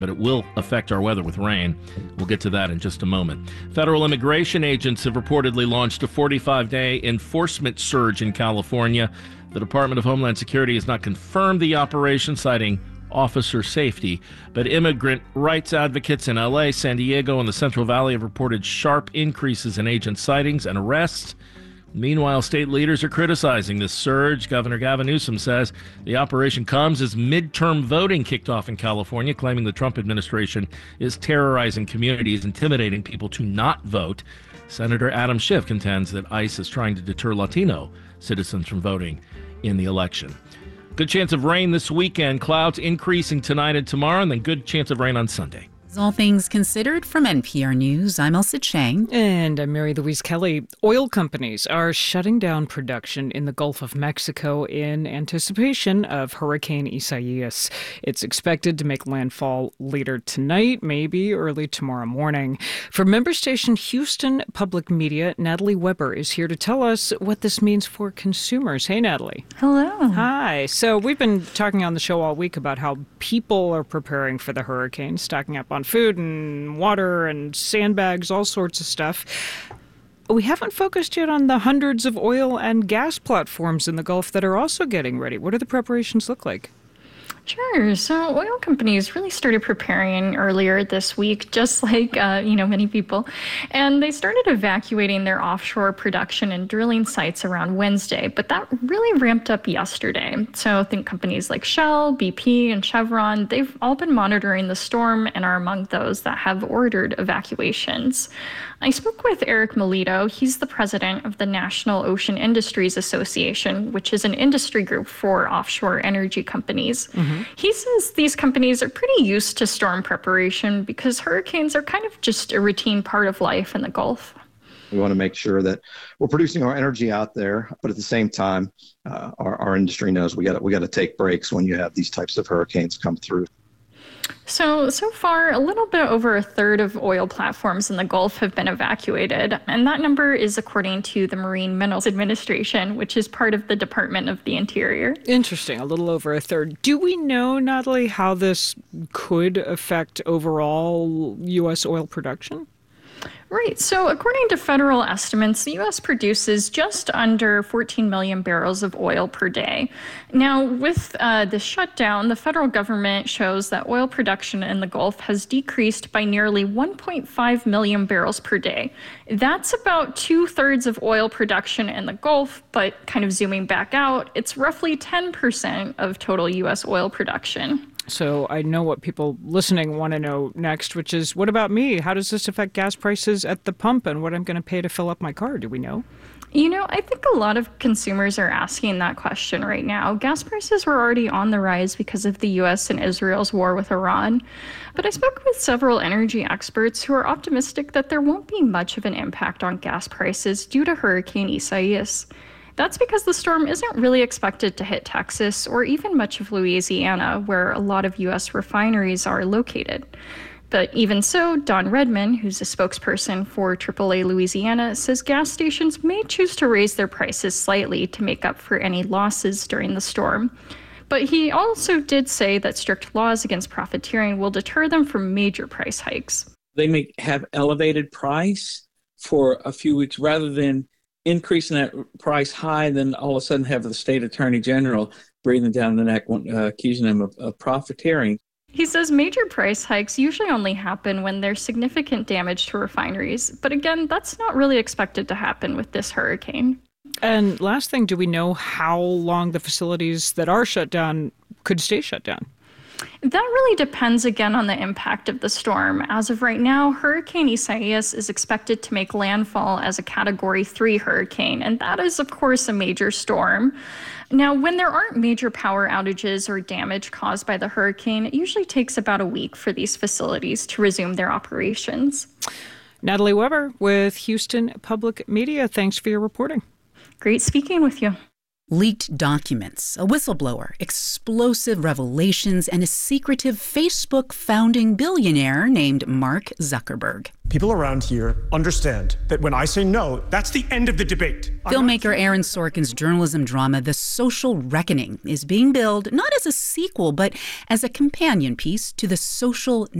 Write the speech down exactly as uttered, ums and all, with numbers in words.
but it will affect our weather with rain. We'll get to that in just a moment. Federal immigration agents have reportedly launched a forty-five day enforcement surge in California. The Department of Homeland Security has not confirmed the operation, citing officer safety. But immigrant rights advocates in L A, San Diego, and the Central Valley have reported sharp increases in agent sightings and arrests. Meanwhile, state leaders are criticizing this surge. Governor Gavin Newsom says the operation comes as midterm voting kicked off in California, claiming the Trump administration is terrorizing communities, intimidating people to not vote. Senator Adam Schiff contends that ICE is trying to deter Latino citizens from voting in the election. Good chance of rain this weekend. Clouds increasing tonight and tomorrow, and then good chance of rain on Sunday. All Things Considered from N P R News, I'm Elsa Chang. And I'm Mary Louise Kelly. Oil companies are shutting down production in the Gulf of Mexico in anticipation of Hurricane Isaias. It's expected to make landfall later tonight, maybe early tomorrow morning. From member station Houston Public Media, Natalie Weber is here to tell us what this means for consumers. Hey, Natalie. Hello. Hi. So we've been talking on the show all week about how people are preparing for the hurricane, stocking up on food and water and sandbags, all sorts of stuff. We haven't focused yet on the hundreds of oil and gas platforms in the Gulf that are also getting ready. What do the preparations look like? Sure. So oil companies really started preparing earlier this week, just like, uh, you know, many people. And they started evacuating their offshore production and drilling sites around Wednesday. But that really ramped up yesterday. So I think companies like Shell, B P, and Chevron, they've all been monitoring the storm and are among those that have ordered evacuations. I spoke with Eric Melito. He's the president of the National Ocean Industries Association, which is an industry group for offshore energy companies. Mm-hmm. He says these companies are pretty used to storm preparation because hurricanes are kind of just a routine part of life in the Gulf. We want to make sure that we're producing our energy out there, but at the same time, uh, our, our industry knows we got we got to take breaks when you have these types of hurricanes come through. So, so far, a little bit over a third of oil platforms in the Gulf have been evacuated. And that number is according to the Marine Minerals Administration, which is part of the Department of the Interior. Interesting. A little over a third. Do we know, Natalie, how this could affect overall U S oil production? Right. So according to federal estimates, the U S produces just under fourteen million barrels of oil per day. Now, with uh, the shutdown, the federal government shows that oil production in the Gulf has decreased by nearly one point five million barrels per day. That's about two thirds of oil production in the Gulf, but kind of zooming back out, it's roughly ten percent of total U S oil production. So I know what people listening want to know next, which is, what about me? How does this affect gas prices at the pump and what I'm going to pay to fill up my car? Do we know? You know, I think a lot of consumers are asking that question right now. Gas prices were already on the rise because of the U S and Israel's war with Iran. But I spoke with several energy experts who are optimistic that there won't be much of an impact on gas prices due to Hurricane Isaias. That's because the storm isn't really expected to hit Texas or even much of Louisiana, where a lot of U S refineries are located. But even so, Don Redman, who's a spokesperson for triple A Louisiana, says gas stations may choose to raise their prices slightly to make up for any losses during the storm. But he also did say that strict laws against profiteering will deter them from major price hikes. They may have elevated price for a few weeks rather than increasing that price high, then all of a sudden have the state attorney general breathing down the neck, uh, accusing them of, of profiteering. He says major price hikes usually only happen when there's significant damage to refineries. But again, that's not really expected to happen with this hurricane. And last thing, do we know how long the facilities that are shut down could stay shut down? That really depends again on the impact of the storm. As of right now, Hurricane Isaias is expected to make landfall as a Category three hurricane, and that is, of course, a major storm. Now, when there aren't major power outages or damage caused by the hurricane, it usually takes about a week for these facilities to resume their operations. Natalie Weber with Houston Public Media, thanks for your reporting. Great speaking with you. Leaked documents, a whistleblower, explosive revelations, and a secretive Facebook founding billionaire named Mark Zuckerberg. People around here understand that when I say no, that's the end of the debate. Filmmaker Aaron Sorkin's journalism drama, The Social Reckoning, is being billed not as a sequel, but as a companion piece to the social